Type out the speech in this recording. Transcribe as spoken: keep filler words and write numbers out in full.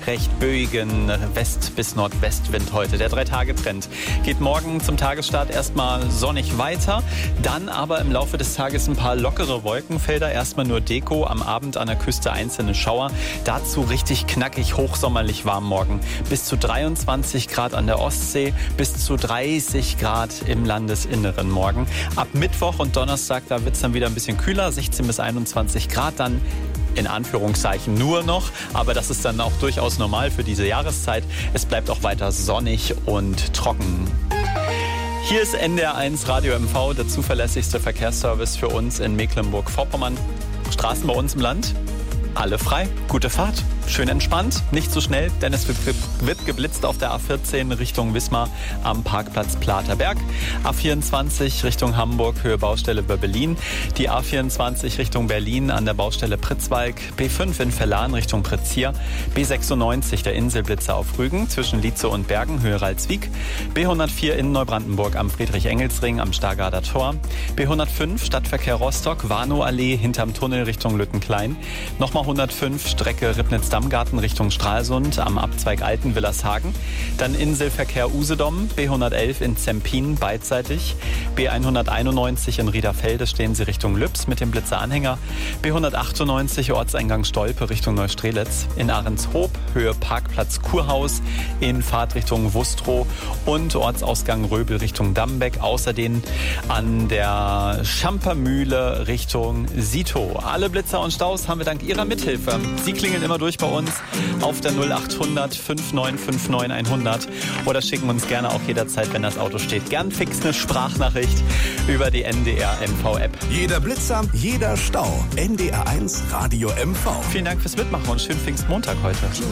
recht böigen West- bis Nordwestwind heute. Der Drei-Tage-Trend geht morgen zum Tagesstart erstmal sonnig weiter, dann aber im Laufe des Tages ein paar lockere Wolkenfelder, erstmal nur Deko, am Abend an der Küste einzelne Schauer, dazu richtig knackig hochsommerlich warm morgen. Bis zu dreiundzwanzig Grad an der Ostsee, bis zu dreißig Grad im Landesinneren morgen. Ab Mittwoch und Donnerstag, da wird es dann wieder ein bisschen kühler, sechzehn bis einundzwanzig Grad dann. In Anführungszeichen nur noch, aber das ist dann auch durchaus normal für diese Jahreszeit. Es bleibt auch weiter sonnig und trocken. Hier ist N D R eins Radio M V, der zuverlässigste Verkehrsservice für uns in Mecklenburg-Vorpommern. Straßen bei uns im Land, alle frei, gute Fahrt, schön entspannt, nicht zu schnell, denn es wird geblitzt auf der A vierzehn Richtung Wismar am Parkplatz Platerberg. A vierundzwanzig Richtung Hamburg, Höhe Baustelle Böbbelin. Die A vierundzwanzig Richtung Berlin an der Baustelle Pritzwalk. B fünf in Verlan Richtung Pritzhier. B sechsundneunzig der Inselblitzer auf Rügen zwischen Lietze und Bergen, Höhe Ralswiek. B hundertvier in Neubrandenburg am Friedrich-Engels-Ring am Stargarder Tor. B hundertfünf Stadtverkehr Rostock, Warnow-Allee hinterm Tunnel Richtung Lüttenklein. Nochmal hundertfünf Strecke Ribnitz-Dammgarten Richtung Stralsund am Abzweig Alten-Willershagen. Dann Inselverkehr Usedom, B hundertelf in Zempin beidseitig. B hunderteinundneunzig in Riederfelde stehen Sie Richtung Lübs mit dem Blitzeranhänger. B hundertachtundneunzig Ortseingang Stolpe Richtung Neustrelitz. In Ahrenshoop Höhe Parkplatz Kurhaus in Fahrtrichtung Wustrow und Ortsausgang Röbel Richtung Dammbeck. Außerdem an der Schampermühle Richtung Sito. Alle Blitzer und Staus haben wir dank Ihrer Mithilfe. Sie klingeln immer durch bei uns auf der null achthundert fünfundneunzig neunundfünfzig hundert oder schicken uns gerne auch jederzeit, wenn das Auto steht, gern fix eine Sprachnachricht über die N D R M V-App. Jeder Blitzer, jeder Stau. N D R eins Radio M V. Vielen Dank fürs Mitmachen und schönen Pfingstmontag heute.